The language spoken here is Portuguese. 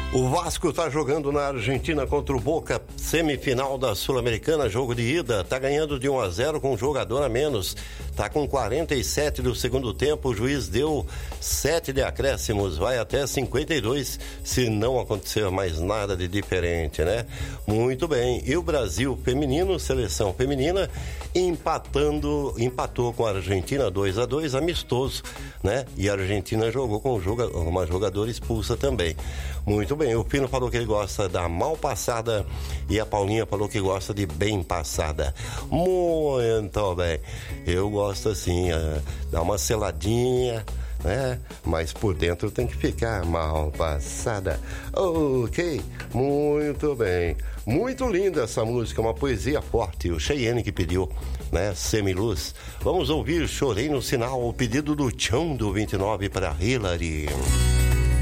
O Vasco está jogando na Argentina contra o Boca, semifinal da Sul-Americana, jogo de ida, está ganhando de 1-0 com um jogador a menos, está com 47 do segundo tempo, o juiz deu 7 de acréscimos, vai até 52, se não acontecer mais nada de diferente, né? Muito bem, e o Brasil feminino, seleção feminina, empatou com a Argentina 2-2, amistoso, né? E a Argentina jogou com uma jogadora expulsa também. Muito bem, o Pino falou que ele gosta da mal passada e a Paulinha falou que gosta de bem passada. Muito bem, eu gosto assim, dar uma seladinha, né? Mas por dentro tem que ficar mal passada. Ok, muito bem. Muito linda essa música, uma poesia forte. O Cheyenne que pediu, né? Semiluz. Vamos ouvir Chorei no Sinal, o pedido do Tchão do 29 para Hilary.